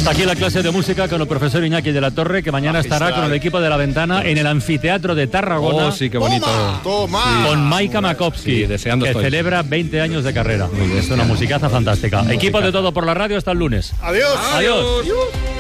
Hasta aquí la clase de música con el profesor Iñaki de la Torre, que mañana estará con el equipo de La Ventana en el anfiteatro de Tarragona. Oh, sí, qué bonito. Toma. Sí. Con Maika Makowski, Sí, deseando que estoy. celebra 20 años de carrera. Es una musicaza fantástica. Equipo de Todo por la Radio, hasta el lunes. Adiós. Adiós.